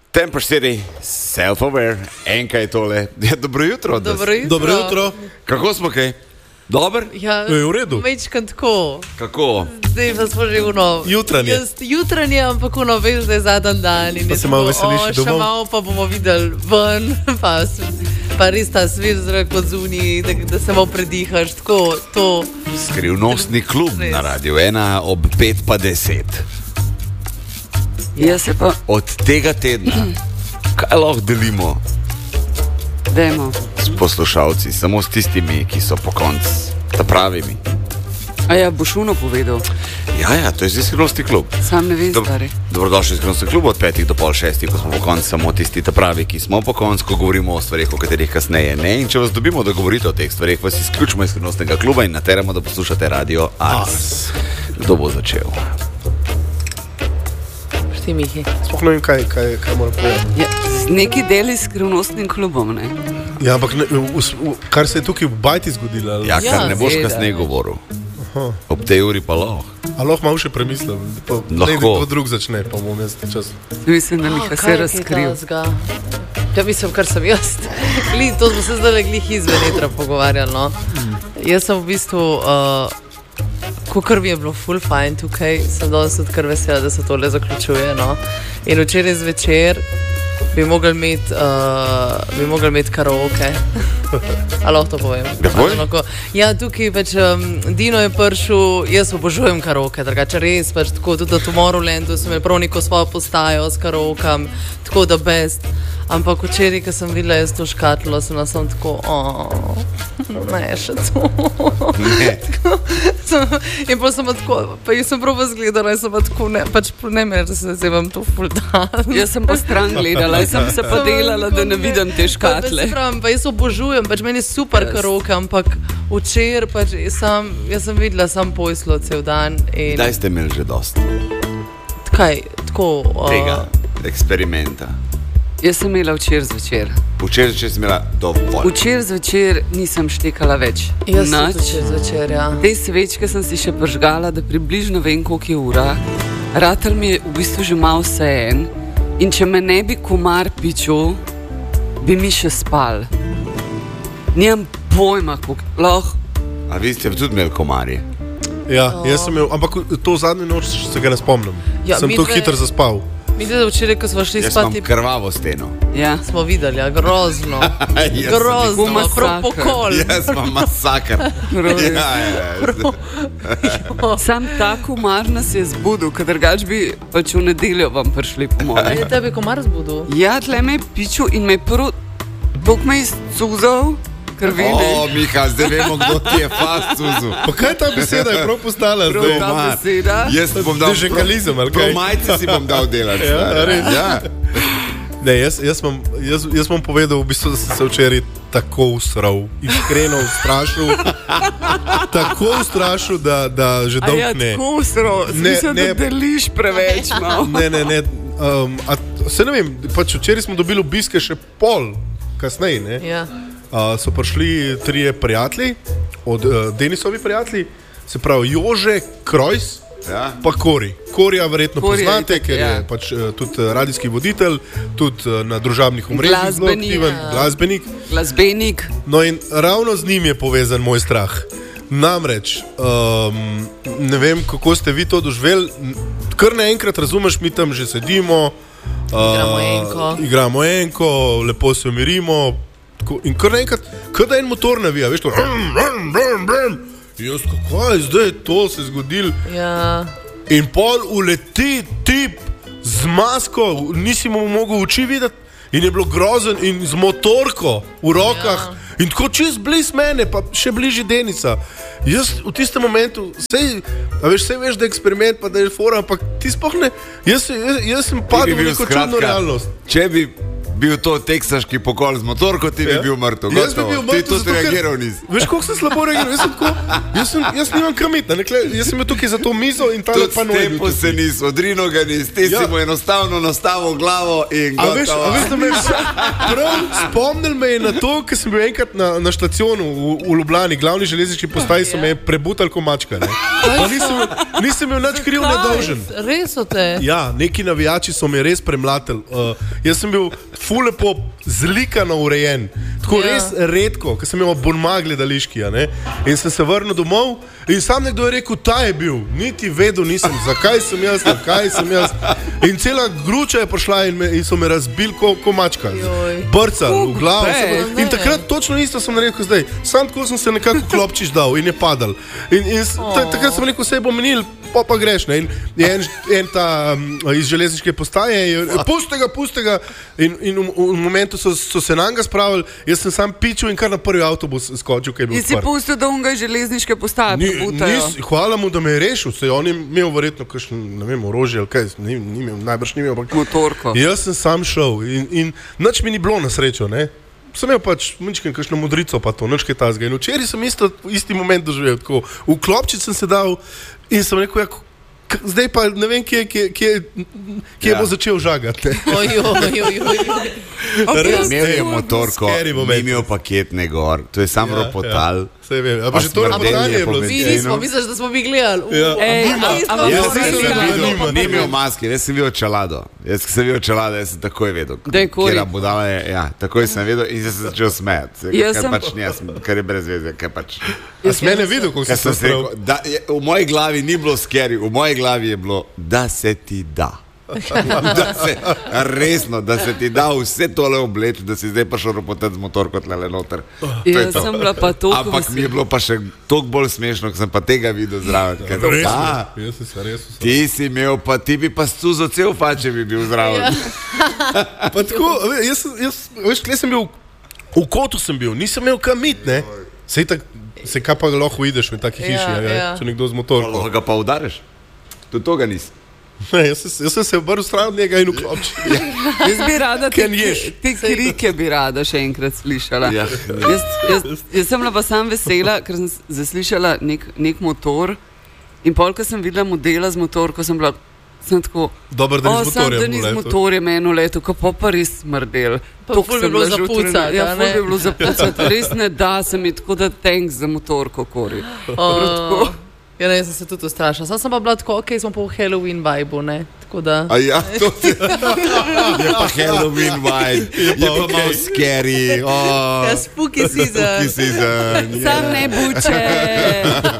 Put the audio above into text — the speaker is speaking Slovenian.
Tempo 4, self-aware, enka je tole. Ja, dobro jutro. Dobro jutro. Kako smo kaj? Dober? Ja, je v redu. Večkrat tako. Kako? Zdaj pa smo že jutranje. Jutranje, ampak veš, da je zadnji dan. Pa se malo veseliš domov. Še malo pa bomo videli ven, pa res ta svež zrak od zunij, da se malo predihaš. Tako, to. Skrivnostni klub na Radio 1 ob 5:10. Jaz se pa od tega tedna, kaj lahko delimo? Dajmo. S poslušalci, samo s tistimi, ki so po koncu ta pravimi. A ja, boš uno povedal? Ja, to je zdaj skrivnostni klub. Sam ne vem, stari. Dobrodošli v skrivnostni klub od 5 do pol 6, ko smo po koncu samo tisti ta pravi, ki smo po koncu, ko govorimo o stvarih, o katerih kasneje ne. In če vas dobimo, da govorite o teh stvarih, vas izključimo iz skrivnostnega kluba in nateramo, da poslušate Radio Ars. Kdo bo začel? Sploh ne vem, kaj moram povedati. Ja, z neki deli skrivnostnim klubom, ne? Ja, ampak kar se je tukaj v bajti zgodilo. Ja, kar ne boš kasneje govoril. Aha. Ob tej uri pa lahko. A lahko malo še premislim. Nekdo drug začne, pa bom jaz čas. Mislim, da mi se razkril. Ja, mislim, kar sem jaz. To smo se zdaj glih izven etra pogovarjali, no. Jaz sem v bistvu... Kar mi je bilo full fajn tukaj, sem danes tudi kar vesela, da se tole zaključuje, no. In včeraj zvečer bi mogli imeti karaoke. A lahko to povem? Ja, tukaj pač Dino je prišel, jaz obožujem karaoke, drugače res, pač tako, tudi na Tomorrowlandu sem imel prav neko svojo postajo s karaokam, tako da best. Ampak včeraj, ko sem videla jaz to škatlo, sem tako, ne, še to. In pa sem tako, pa jaz sem prav zgledala, jaz sem pa tako, pač ne me, da se zdaj vam to ful dan. Jaz sem pa stran gledala, jaz sem se pa delala, da ne vidim te škatle. Pa jaz obožujem, pač meni je super karaoke, ampak včeraj pač jaz sem videla sam pojslo cel dan. Daj ste imeli že dosti? Kaj, tako... Tega eksperimenta. Jaz sem imela včeraj zvečer. Včeraj zvečer sem imela dovolj. Včeraj zvečer nisem štekala več. Jaz sem včeraj zvečer, ja. Te svečke sem si še pržgala, da približno vem, koliko je ura. Ratel mi je v bistvu že malo vseeno. In če me ne bi komar pičil, bi mi še spal. Nimam pojma, koliko lahko. A vi ste tudi imeli komarje? Ja, jaz sem imel, ampak to zadnjo noč se ga ne spomnim. Ja, sem to hitro zaspal. Mi da včeraj, ko smo šli spati... Jaz imam krvavo steno. Ja. Smo videli, ja, grozno. Grozno, propokol. Jaz imam masakr. Sam tako komar nas je zbudil, ker drugač bi pač v nedeljo vam prišli po moje. Je tebi komar zbudil? Ja, tle me je pičil in me je prvo... Bog me je izcuzal. O, Miha, zdaj vemo, kdo ti je fast cuzil. Pa kaj ta beseda je prav postala zdaj? Ta beseda? Jaz bom dal... Dežekalizem, ali kaj? Majce si bom dal delati. Ja, res. Ja. Ne, jaz bom povedal, v bistvu, da sem se včeraj tako usral, iskreno ustrašil. Tako ustrašil, da že dolg ne. A ja, tako usral, mislim, da deliš preveč malo. Ne. Se ne vem, pač včeraj smo dobili obiske še pol kasneje, ne? Ja. So prišli 3 prijatelji, od Denisovi prijatelji, se pravi Jože, Krojs, ja. Pa Kori. Korija verjetno poznate, ker je pač tudi radijski voditelj, tudi na družabnih omrežjih zelo aktiven, glasbenik. No in ravno z njim je povezan moj strah. Namreč, ne vem, kako ste vi to doživeli, kar naenkrat razumeš, mi tam že sedimo, igramo enko, lepo se umirimo. In kar naenkrat, kada en motor navija, veš to, jaz kako je zdaj to se zgodil. Ja. In pol uleti tip z masko, nisi mu mogel oči videti in je bilo grozen in z motorko v rokah. Ja. In tako čist bliz mene, pa še bližje Denisa. Jaz v tistem momentu, sej veš, da je eksperiment, pa da je fora, ampak ti sploh ne, jaz sem padel v neko čudno realnost. Če bi bil to teksaški pokol z motorko, ti bi bil mrtev. Jaz bi bil mrtev, ti tudi reagiral nisi. Veš, koliko sem slabo reagiral? Jaz nimam kamit, jaz sem bil tukaj za to mizo in ta pa noč. Tudi stepo se nisi, odrino ga nisi, ti si mu enostavno nastavil glavo in gotovo. A veš, da me prav spomnil me je na to, ker sem bil enkrat na štacionu v Ljubljani, glavni železniški postaji, so me prebutali ko mačka. Pa nisem imel nič kriv nedolžen. Res so te? Ja, neki navijači so me res premlatili. Jaz sem bil ful lepo zlikano urejen. Tako res redko, ker sem imel bonma gledališki. In sem se vrnil domov in sam nekdo je rekel, ta je bil. Niti vedel nisem, zakaj sem jaz, kaj sem jaz. In cela gruča je prišla in so me razbili ko mačka. Brcali v glavo. In takrat točno isto sem rekel zdaj. Sam tako sem se nekako klopčiš dal in je padal. In takrat sem rekel, se bo menil, pa greš. Ne? In en ta iz železniške postaje, pusti ga. In v momentu so se na njega spravili, jaz sem sam pičil in kar na prvi avtobus skočil, kaj je bil. In si pustil, da on ga iz železniške postaje preputajo? Hvala mu, da me je rešil. Sej on je imel verjetno kakšno, ne vem, orožje ali kaj, najbrž ni imel. Motorko. Jaz sem sam šel in nič mi ni bilo na srečo, ne. Sem imel pač minčken kakšno modrico pa to, nič kaj tazga. In včeraj sem isti moment doživel, tako. V klopčic sem se dal in sem rekel, zdaj pa ne vem, kje bo začel žagati. Imel je motorko, ni imel paketne gor, to je sam ropotal. Sej vem, a pa že to ropotanje je bilo. Mi nismo, misliš, da smo mi gledali. Ni imel maske, jaz sem bil čelado. Jaz sem bil čelado, jaz sem takoj vedel. Kjera budala je, takoj sem vedel in sem se začel smejati. Kar je brez veze, kaj pač. A si mene videl, kako sem se spravil? V moji glavi ni bilo scary, v moji glavi je bilo, da se ti da. Resno, da se ti da vse tole obleči, da si zdaj pa šel ropotati z motorko tlele noter. Jaz sem bila pa toliko ampak mi je bilo pa še toliko bolj smešno, ko sem pa tega videl zraven. Ti si imel pa, ti bi pa scuzo cel fače bi bil zraven. Pa tako, veš, kje sem bil, v kotu sem bil, nisem imel kamit, ne. Sej kaj pa lahko vidiš v taki hiši, če nekdo z motorko. Lahko ga pa udariš, tudi toga nisi. Ne, jaz sem se obrnil stran od njega in vklopčil. Jaz bi rada te krike bi rada še enkrat slišala. Jaz sem bila pa sam vesela, ker sem zaslišala nek motor in polka sem videla modela z motorko, sem bila tako, dober, da ni z motorjem eno leto, ko pa res smrdel. Pa ful bi bilo zapucati. Ja, ful bi bilo zapucati. Res ne da se mi tako, da tanks za motorko kori. Ja, ne, jaz sem se tudi ustrašila. Sam sem pa bila tako, smo pa v Halloween vibe, ne? Tako da... A ja, to je pa Halloween vibe. Je pa malo scary. Ja, spooky season. Spooky season. Sam ne buče.